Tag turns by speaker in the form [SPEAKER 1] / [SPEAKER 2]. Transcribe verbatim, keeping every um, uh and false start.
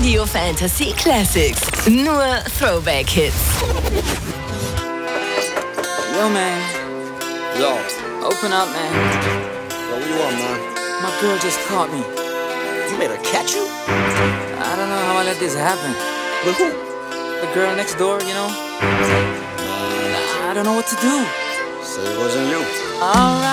[SPEAKER 1] Radio Fantasy Classics. Nur Throwback-Hits.
[SPEAKER 2] Yo, man.
[SPEAKER 3] Yo.
[SPEAKER 2] Open up, man.
[SPEAKER 3] Yo, what you want, man?
[SPEAKER 2] My girl just caught me.
[SPEAKER 3] You made her catch you?
[SPEAKER 2] I don't know how I let this happen.
[SPEAKER 3] With who?
[SPEAKER 2] The girl next door, you know?
[SPEAKER 3] Uh,
[SPEAKER 2] I don't know what to do.
[SPEAKER 3] Say it wasn't you.
[SPEAKER 2] Alright.